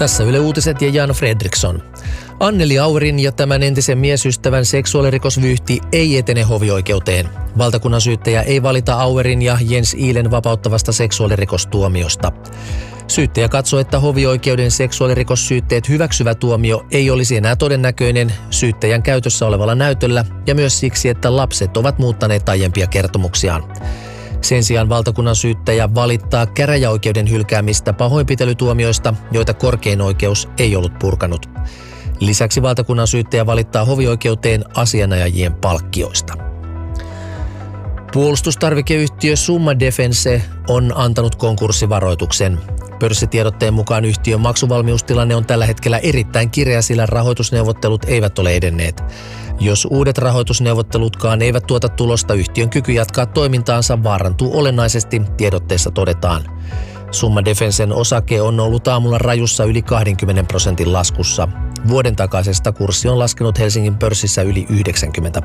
Tässä Yle Uutiset ja Jan Fredriksson. Anneli Aurin ja tämän entisen miesystävän seksuaalirikosvyyhti ei etene hovioikeuteen. Valtakunnansyyttäjä ei valita Aurin ja Jens Iilen vapauttavasta seksuaalirikostuomiosta. Syyttäjä katsoo, että hovioikeuden seksuaalirikossyytteet hyväksyvä tuomio ei olisi enää todennäköinen syyttäjän käytössä olevalla näytöllä ja myös siksi, että lapset ovat muuttaneet aiempia kertomuksiaan. Sen sijaan valtakunnansyyttäjä valittaa käräjäoikeuden hylkäämistä pahoinpitelytuomioista, joita korkein oikeus ei ollut purkanut. Lisäksi valtakunnansyyttäjä valittaa hovioikeuteen asianajajien palkkioista. Puolustustarvikeyhtiö Summa Defence on antanut konkurssivaroituksen. Pörssitiedotteen mukaan yhtiön maksuvalmiustilanne on tällä hetkellä erittäin kireä, sillä rahoitusneuvottelut eivät ole edenneet. Jos uudet rahoitusneuvottelutkaan eivät tuota tulosta, yhtiön kyky jatkaa toimintaansa vaarantuu olennaisesti, tiedotteessa todetaan. Summa Defencen osake on ollut aamulla rajussa yli 20% laskussa. Vuoden takaisesta kurssi on laskenut Helsingin pörssissä yli 90%.